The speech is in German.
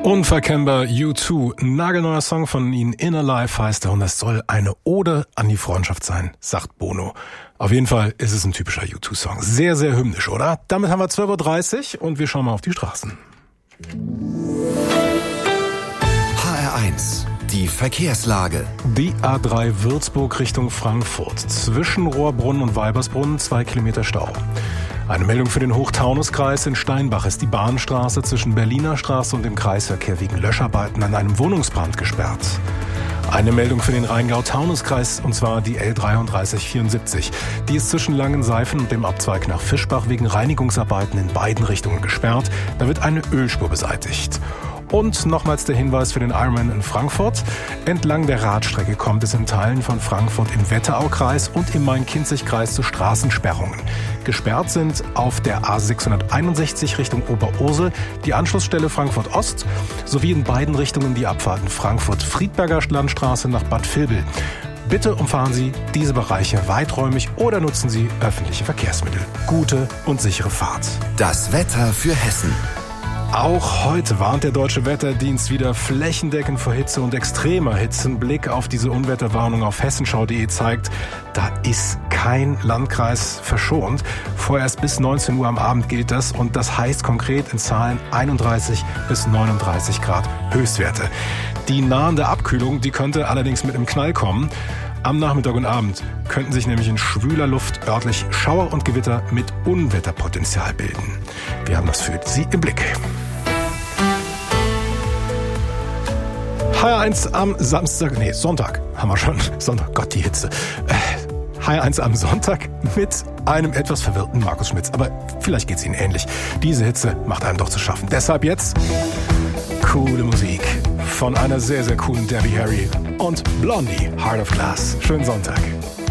Unverkennbar U2, nagelneuer Song von ihnen, Inner Life heißt er, und es soll eine Ode an die Freundschaft sein, sagt Bono. Auf jeden Fall ist es ein typischer U2-Song. Sehr, sehr hymnisch, oder? Damit haben wir 12.30 Uhr und wir schauen mal auf die Straßen. HR1, die Verkehrslage. Die A3 Würzburg Richtung Frankfurt. Zwischen Rohrbrunn und Weibersbrunn 2 Kilometer Stau. Eine Meldung für den Hochtaunuskreis. In Steinbach ist die Bahnstraße zwischen Berliner Straße und dem Kreisverkehr wegen Löscharbeiten an einem Wohnungsbrand gesperrt. Eine Meldung für den Rheingau-Taunus-Kreis, und zwar die L3374. Die ist zwischen Langenseifen und dem Abzweig nach Fischbach wegen Reinigungsarbeiten in beiden Richtungen gesperrt. Da wird eine Ölspur beseitigt. Und nochmals der Hinweis für den Ironman in Frankfurt. Entlang der Radstrecke kommt es in Teilen von Frankfurt im Wetteraukreis und im Main-Kinzig-Kreis zu Straßensperrungen. Gesperrt sind auf der A661 Richtung Oberursel die Anschlussstelle Frankfurt Ost sowie in beiden Richtungen die Abfahrten Frankfurt-Friedberger Landstraße nach Bad Vilbel. Bitte umfahren Sie diese Bereiche weiträumig oder nutzen Sie öffentliche Verkehrsmittel. Gute und sichere Fahrt. Das Wetter für Hessen. Auch heute warnt der Deutsche Wetterdienst wieder flächendeckend vor Hitze und extremer Hitze. Ein Blick auf diese Unwetterwarnung auf hessenschau.de zeigt, da ist kein Landkreis verschont. Vorerst bis 19 Uhr am Abend gilt das, und das heißt konkret in Zahlen 31 bis 39 Grad Höchstwerte. Die nahende Abkühlung, die könnte allerdings mit einem Knall kommen. Am Nachmittag und Abend könnten sich nämlich in schwüler Luft örtlich Schauer und Gewitter mit Unwetterpotenzial bilden. Wir haben das für Sie im Blick. HR1 am Sonntag haben wir schon. Sonntag, Gott, die Hitze. HR1 am Sonntag mit einem etwas verwirrten Markus Schmitz. Aber vielleicht geht's Ihnen ähnlich. Diese Hitze macht einem doch zu schaffen. Deshalb jetzt coole Musik von einer sehr, sehr coolen Debbie Harry und Blondie, Heart of Glass. Schönen Sonntag.